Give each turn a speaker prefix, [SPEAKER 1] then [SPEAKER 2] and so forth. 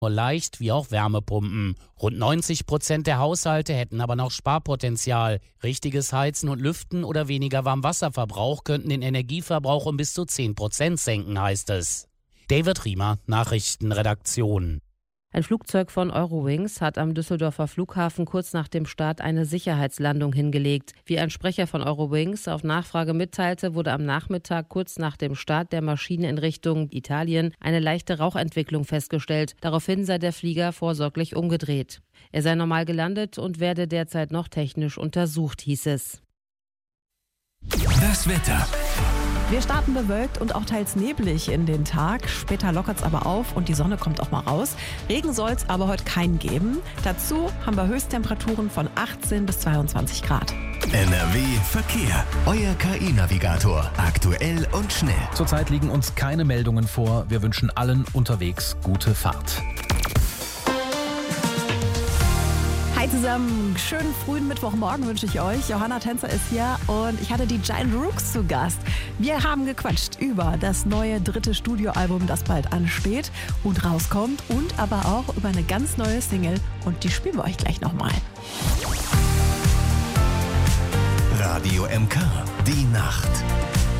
[SPEAKER 1] nur leicht wie auch Wärmepumpen. Rund 90% der Haushalte hätten aber noch Sparpotenzial. Richtiges Heizen und Lüften oder weniger Warmwasserverbrauch könnten den Energieverbrauch um bis zu 10% senken, heißt es. David Riemer, Nachrichtenredaktion.
[SPEAKER 2] Ein Flugzeug von Eurowings hat am Düsseldorfer Flughafen kurz nach dem Start eine Sicherheitslandung hingelegt. Wie ein Sprecher von Eurowings auf Nachfrage mitteilte, wurde am Nachmittag kurz nach dem Start der Maschine in Richtung Italien eine leichte Rauchentwicklung festgestellt. Daraufhin sei der Flieger vorsorglich umgedreht. Er sei normal gelandet und werde derzeit noch technisch untersucht, hieß es.
[SPEAKER 3] Das Wetter.
[SPEAKER 4] Wir starten bewölkt und auch teils neblig in den Tag. Später lockert es aber auf und die Sonne kommt auch mal raus. Regen soll es aber heute keinen geben. Dazu haben wir Höchsttemperaturen von 18 bis 22 Grad.
[SPEAKER 3] NRW Verkehr. Euer KI-Navigator. Aktuell und schnell.
[SPEAKER 5] Zurzeit liegen uns keine Meldungen vor. Wir wünschen allen unterwegs gute Fahrt.
[SPEAKER 4] Hi zusammen, schönen frühen Mittwochmorgen wünsche ich euch. Johanna Tänzer ist hier und ich hatte die Giant Rooks zu Gast. Wir haben gequatscht über das neue 3. Studioalbum, das bald ansteht und rauskommt, und aber auch über eine ganz neue Single, und die spielen wir euch gleich nochmal.
[SPEAKER 3] Radio MK, die Nacht.